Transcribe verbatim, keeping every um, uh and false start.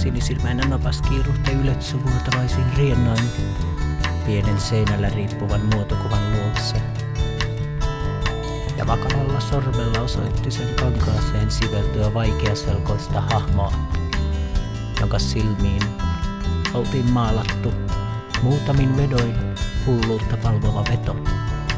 sinisilmäinen napas kiiruhti ylötsä vuotavaisin riennoin pienen seinällä riippuvan muotokuvan luokse. Ja vakavalla sormella osoitti sen kankaaseen siveltyä vaikeaselkoista hahmoa, jonka silmiin oltiin maalattu muutamin vedoin hulluutta palvova veto.